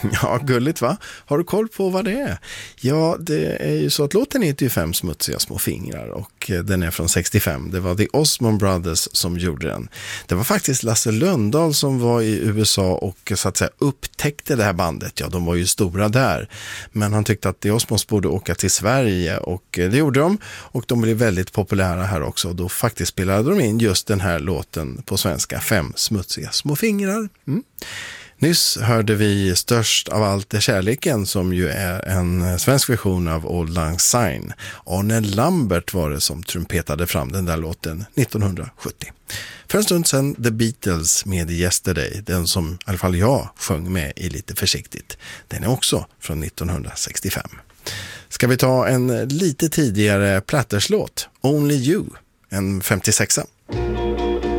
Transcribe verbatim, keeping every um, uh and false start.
Ja, gulligt va? Har du koll på vad det är? Ja, det är ju så att låten heter ju Fem smutsiga små fingrar och den är från sextiofem. Det var The Osmond Brothers som gjorde den. Det var faktiskt Lasse Lönndahl som var i U S A och så att säga upptäckte det här bandet. Ja, de var ju stora där. Men han tyckte att The Osmonds borde åka till Sverige och det gjorde de. Och de blev väldigt populära här också. Och då faktiskt spelade de in just den här låten på svenska, Fem smutsiga små fingrar. Mm. Nyss hörde vi Störst av allt är kärleken som ju är en svensk version av Old Lang Syne. Arne Lambert var det som trumpetade fram den där låten nittonhundrasjuttio. För en stund sedan The Beatles med Yesterday, den som i alla fall jag sjöng med i lite försiktigt. Den är också från nittonhundrasextiofem. Ska vi ta en lite tidigare Platters-låt, Only You, en femtiosexa.